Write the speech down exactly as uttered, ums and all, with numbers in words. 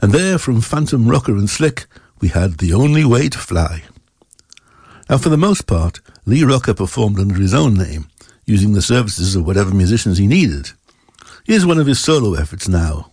And there, from Phantom Rocker and Slick, we had The Only Way to Fly. Now, for the most part, Lee Rocker performed under his own name, using the services of whatever musicians he needed. Here's one of his solo efforts now.